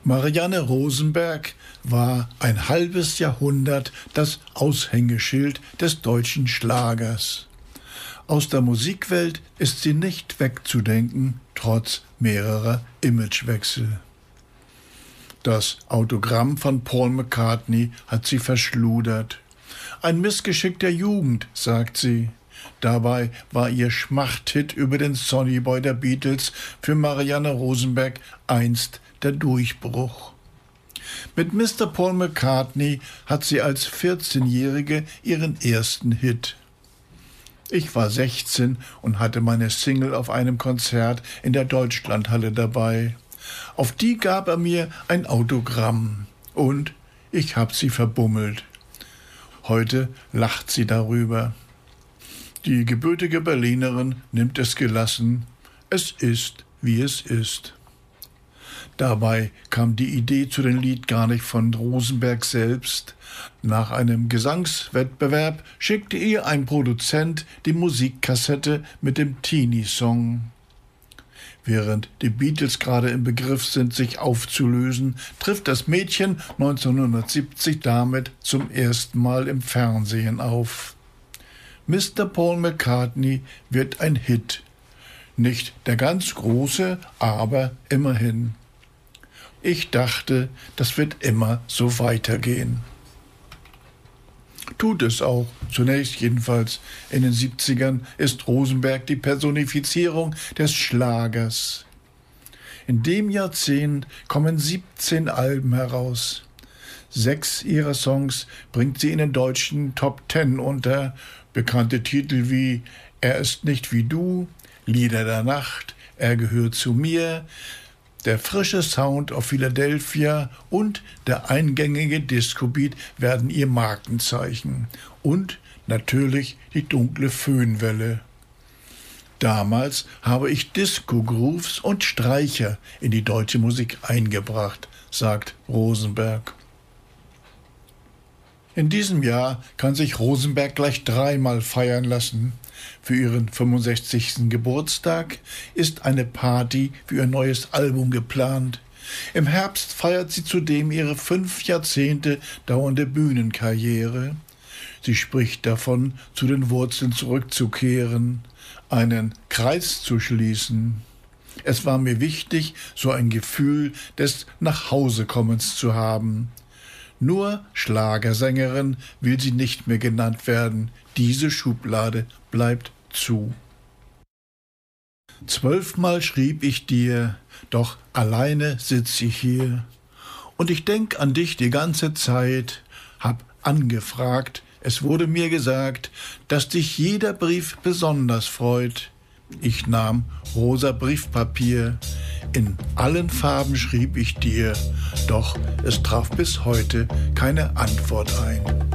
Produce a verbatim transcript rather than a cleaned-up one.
Marianne Rosenberg war ein halbes Jahrhundert das Aushängeschild des deutschen Schlagers. Aus der Musikwelt ist sie nicht wegzudenken, trotz mehrerer Imagewechsel. Das Autogramm von Paul McCartney hat sie verschludert. Ein Missgeschick der Jugend, sagt sie. Dabei war ihr Schmachthit über den Sonny Boy der Beatles für Marianne Rosenberg einst der Durchbruch. Mit Mister Paul McCartney hat sie als vierzehnjährige ihren ersten Hit. Ich war sechzehn und hatte meine Single auf einem Konzert in der Deutschlandhalle dabei. Auf die gab er mir ein Autogramm und ich hab sie verbummelt. Heute lacht sie darüber. Die gebürtige Berlinerin nimmt es gelassen. Es ist, wie es ist. Dabei kam die Idee zu dem Lied gar nicht von Rosenberg selbst. Nach einem Gesangswettbewerb schickte ihr ein Produzent die Musikkassette mit dem Teenie-Song. Während die Beatles gerade im Begriff sind, sich aufzulösen, trifft das Mädchen neunzehnhundertsiebzig damit zum ersten Mal im Fernsehen auf. Mister Paul McCartney wird ein Hit. Nicht der ganz große, aber immerhin. Ich dachte, das wird immer so weitergehen. Tut es auch, zunächst jedenfalls. In den siebzigern ist Rosenberg die Personifizierung des Schlagers. In dem Jahrzehnt kommen siebzehn Alben heraus. Sechs ihrer Songs bringt sie in den deutschen Top Ten unter. Bekannte Titel wie Er ist nicht wie du, Lieder der Nacht, Er gehört zu mir, der frische Sound of Philadelphia und der eingängige Disco-Beat werden ihr Markenzeichen. Und natürlich die dunkle Föhnwelle. Damals habe ich Disco-Grooves und Streicher in die deutsche Musik eingebracht, sagt Rosenberg. In diesem Jahr kann sich Rosenberg gleich dreimal feiern lassen. Für ihren fünfundsechzigsten Geburtstag ist eine Party für ihr neues Album geplant. Im Herbst feiert sie zudem ihre fünf Jahrzehnte dauernde Bühnenkarriere. Sie spricht davon, zu den Wurzeln zurückzukehren, einen Kreis zu schließen. Es war mir wichtig, so ein Gefühl des Nachhausekommens zu haben. Nur Schlagersängerin will sie nicht mehr genannt werden. Diese Schublade bleibt zu. Zwölfmal schrieb ich dir, doch alleine sitz ich hier. Und ich denk an dich die ganze Zeit, hab angefragt, es wurde mir gesagt, dass dich jeder Brief besonders freut. Ich nahm rosa Briefpapier, in allen Farben schrieb ich dir, doch es traf bis heute keine Antwort ein.